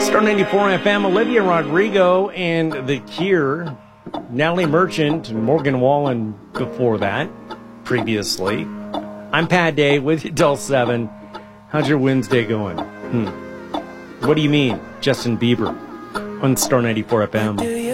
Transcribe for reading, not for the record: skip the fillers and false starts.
Star 94 FM, Olivia Rodrigo and The Cure, Natalie Merchant and Morgan Wallen before that, previously. I'm Pat Day with you till 7. How's your Wednesday going? What do you mean, Justin Bieber on Star 94 FM?